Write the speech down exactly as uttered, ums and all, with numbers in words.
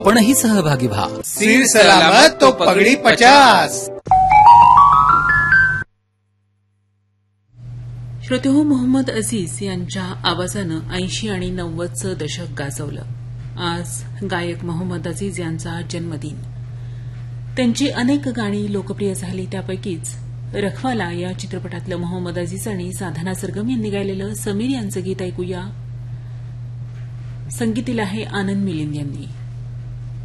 आपणही सहभागी व्हा. सिर सलामत तो पगडी पचास. श्रोतेहो, मोहम्मद अजीज यांच्या आवाजानं ऐंशी आणि नव्वदचं दशक गाजवलं. आज गायक मोहम्मद अजीज यांचा जन्मदिन. त्यांची अनेक गाणी लोकप्रिय झाली. त्यापैकीच रखवाला या चित्रपटातलं मोहम्मद अजीज आणि साधना सरगम यांनी गायलेलं समीर यांचं गीत ऐकूया. संगीत दिलं आहे आनंद मिलिंद यांनी.